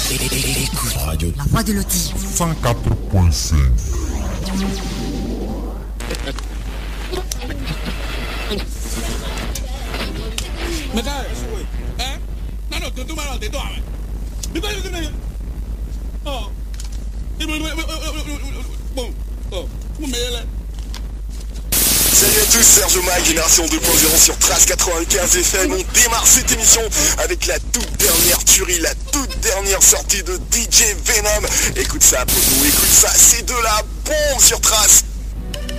Écoute Radio La Voix de Loti 104.5. Salut à tous, Serge Mike, Génération 2.0 sur Trace 95 FM. On démarre cette émission avec la toute dernière tuerie, la toute dernière sortie de DJ Venom. Écoute ça, poteau, écoute ça, c'est de la bombe sur Trace.